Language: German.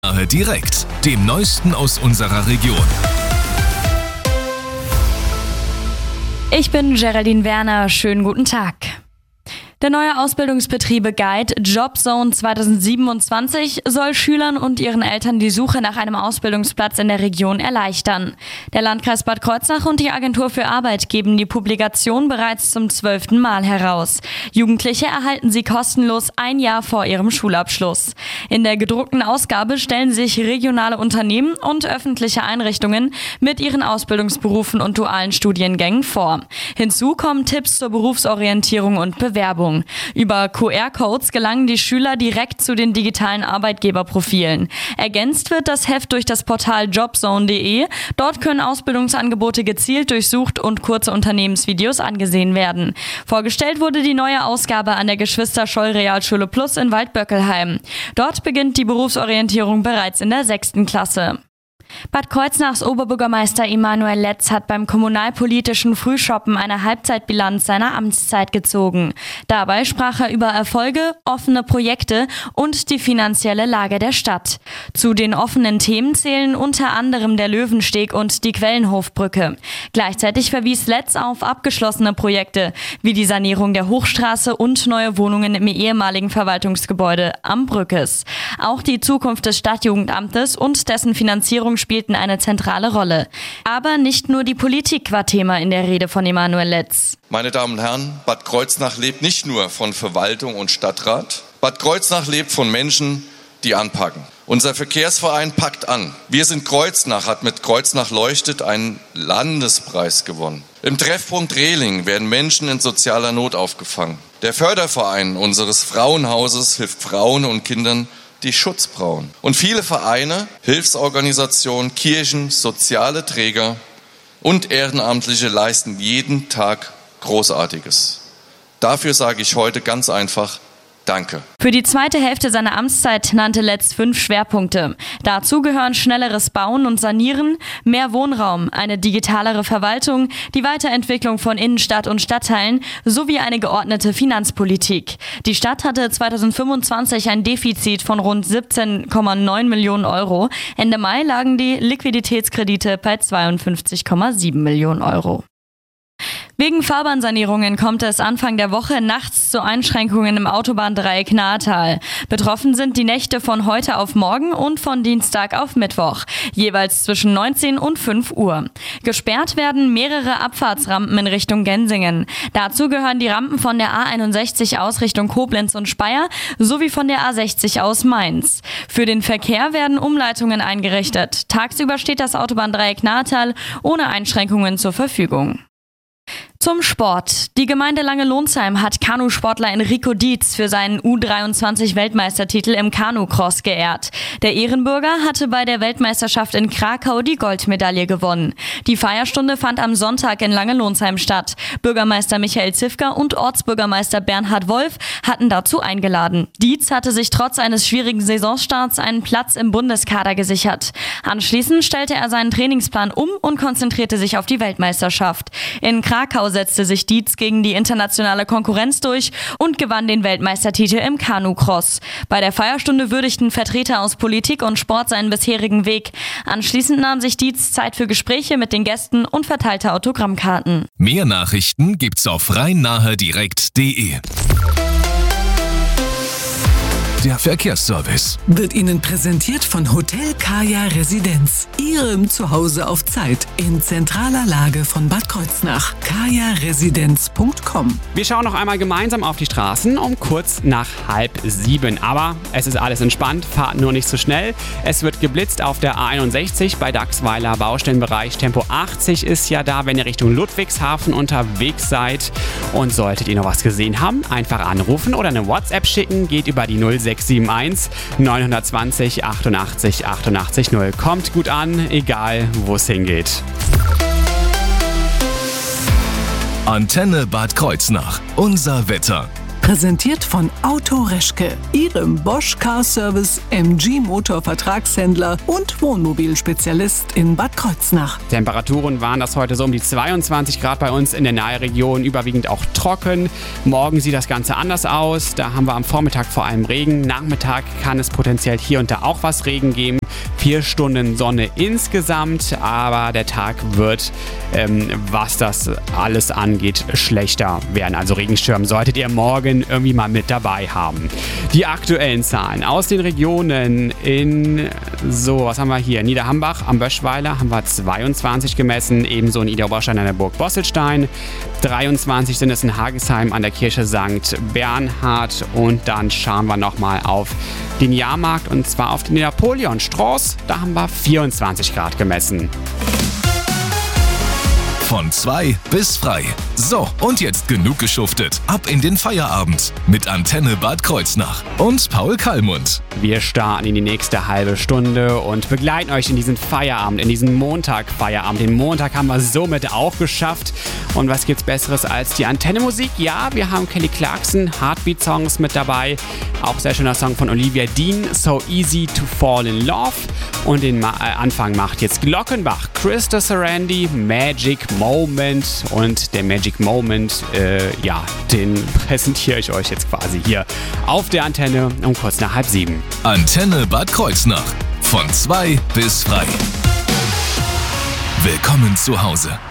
Nahe direkt, dem Neuesten aus unserer Region. Ich bin Geraldine Werner, schönen guten Tag. Der neue Ausbildungsbetriebe-Guide Jobzone 2027 soll Schülern und ihren Eltern die Suche nach einem Ausbildungsplatz in der Region erleichtern. Der Landkreis Bad Kreuznach und die Agentur für Arbeit geben die Publikation bereits zum 12. Mal heraus. Jugendliche erhalten sie kostenlos ein Jahr vor ihrem Schulabschluss. In der gedruckten Ausgabe stellen sich regionale Unternehmen und öffentliche Einrichtungen mit ihren Ausbildungsberufen und dualen Studiengängen vor. Hinzu kommen Tipps zur Berufsorientierung und Bewerbung. Über QR-Codes gelangen die Schüler direkt zu den digitalen Arbeitgeberprofilen. Ergänzt wird das Heft durch das Portal jobzone.de. Dort können Ausbildungsangebote gezielt durchsucht und kurze Unternehmensvideos angesehen werden. Vorgestellt wurde die neue Ausgabe an der Geschwister-Scholl-Realschule Plus in Waldböckelheim. Dort beginnt die Berufsorientierung bereits in der 6. Klasse. Bad Kreuznachs Oberbürgermeister Emanuel Letz hat beim kommunalpolitischen Frühschoppen eine Halbzeitbilanz seiner Amtszeit gezogen. Dabei sprach er über Erfolge, offene Projekte und die finanzielle Lage der Stadt. Zu den offenen Themen zählen unter anderem der Löwensteg und die Quellenhofbrücke. Gleichzeitig verwies Letz auf abgeschlossene Projekte wie die Sanierung der Hochstraße und neue Wohnungen im ehemaligen Verwaltungsgebäude am Brückes. Auch die Zukunft des Stadtjugendamtes und dessen Finanzierung spielten eine zentrale Rolle. Aber nicht nur die Politik war Thema in der Rede von Emanuel Letz. Meine Damen und Herren, Bad Kreuznach lebt nicht nur von Verwaltung und Stadtrat. Bad Kreuznach lebt von Menschen, die anpacken. Unser Verkehrsverein packt an. Wir sind Kreuznach hat mit Kreuznach leuchtet einen Landespreis gewonnen. Im Treffpunkt Rehling werden Menschen in sozialer Not aufgefangen. Der Förderverein unseres Frauenhauses hilft Frauen und Kindern, die Schutz brauchen. Und viele Vereine, Hilfsorganisationen, Kirchen, soziale Träger und Ehrenamtliche leisten jeden Tag Großartiges. Dafür sage ich heute ganz einfach Danke. Für die zweite Hälfte seiner Amtszeit nannte Letz 5 Schwerpunkte. Dazu gehören schnelleres Bauen und Sanieren, mehr Wohnraum, eine digitalere Verwaltung, die Weiterentwicklung von Innenstadt und Stadtteilen sowie eine geordnete Finanzpolitik. Die Stadt hatte 2025 ein Defizit von rund 17,9 Millionen Euro. Ende Mai lagen die Liquiditätskredite bei 52,7 Millionen Euro. Wegen Fahrbahnsanierungen kommt es Anfang der Woche nachts zu Einschränkungen im Autobahndreieck Nahetal. Betroffen sind die Nächte von heute auf morgen und von Dienstag auf Mittwoch, jeweils zwischen 19 und 5 Uhr. Gesperrt werden mehrere Abfahrtsrampen in Richtung Gensingen. Dazu gehören die Rampen von der A61 aus Richtung Koblenz und Speyer sowie von der A60 aus Mainz. Für den Verkehr werden Umleitungen eingerichtet. Tagsüber steht das Autobahndreieck Nahetal ohne Einschränkungen zur Verfügung. Zum Sport. Die Gemeinde Lange-Lonsheim hat Kanusportler Enrico Dietz für seinen U23-Weltmeistertitel im Kanu-Cross geehrt. Der Ehrenbürger hatte bei der Weltmeisterschaft in Krakau die Goldmedaille gewonnen. Die Feierstunde fand am Sonntag in Lange-Lonsheim statt. Bürgermeister Michael Zifker und Ortsbürgermeister Bernhard Wolf hatten dazu eingeladen. Dietz hatte sich trotz eines schwierigen Saisonstarts einen Platz im Bundeskader gesichert. Anschließend stellte er seinen Trainingsplan um und konzentrierte sich auf die Weltmeisterschaft. In Krakau setzte sich Dietz gegen die internationale Konkurrenz durch und gewann den Weltmeistertitel im Kanu-Cross. Bei der Feierstunde würdigten Vertreter aus Politik und Sport seinen bisherigen Weg. Anschließend nahm sich Dietz Zeit für Gespräche mit den Gästen und verteilte Autogrammkarten. Mehr Nachrichten gibt's auf rhein-nahe-direkt.de. Der Verkehrsservice wird Ihnen präsentiert von Hotel Kaya Residenz. Ihrem Zuhause auf Zeit in zentraler Lage von Bad Kreuznach. kajaresidenz.com. Wir schauen noch einmal gemeinsam auf die Straßen um kurz nach 6:30. Aber es ist alles entspannt, fahrt nur nicht so schnell. Es wird geblitzt auf der A61 bei Dachsweiler Baustellenbereich. Tempo 80 ist ja da, wenn ihr Richtung Ludwigshafen unterwegs seid. Und solltet ihr noch was gesehen haben, einfach anrufen oder eine WhatsApp schicken. Geht über die 0671 920 88 88 0. Kommt gut an, egal wo es hingeht. Antenne Bad Kreuznach. Unser Wetter. Präsentiert von Auto Reschke, Ihrem Bosch Car Service MG Motor Vertragshändler und Wohnmobilspezialist in Bad Kreuznach. Temperaturen waren das heute so um die 22 Grad bei uns in der Nahregion, überwiegend auch trocken. Morgen sieht das Ganze anders aus. Da haben wir am Vormittag vor allem Regen. Nachmittag kann es potenziell hier und da auch was Regen geben. 4 Stunden Sonne insgesamt, aber der Tag wird, was das alles angeht, schlechter werden. Also Regenschirm solltet ihr morgen irgendwie mal mit dabei haben. Die aktuellen Zahlen aus den Regionen was haben wir hier? Niederhambach am Böschweiler haben wir 22 gemessen, ebenso in Idar-Oberstein an der Burg Bosselstein. 23 sind es in Hagesheim an der Kirche St. Bernhard und dann schauen wir nochmal auf den Jahrmarkt und zwar auf den Napoleonstraße. Da haben wir 24 Grad gemessen. Von 2 bis frei. So, und jetzt genug geschuftet. Ab in den Feierabend mit Antenne Bad Kreuznach und Paul Kallmund. Wir starten in die nächste halbe Stunde und begleiten euch in diesen Feierabend, in diesen Montag-Feierabend. Den Montag haben wir somit auch geschafft. Und was gibt's Besseres als die Antenne-Musik? Ja, wir haben Kelly Clarkson, Heartbeat-Songs mit dabei. Auch sehr schöner Song von Olivia Dean, So Easy to Fall in Love. Und den Anfang macht jetzt Glockenbach, Krista Sarandi, Magic Moment. Und der Magic Moment, den präsentiere ich euch jetzt quasi hier auf der Antenne um kurz nach 6:30. Antenne Bad Kreuznach. Von 2 bis frei. Willkommen zu Hause.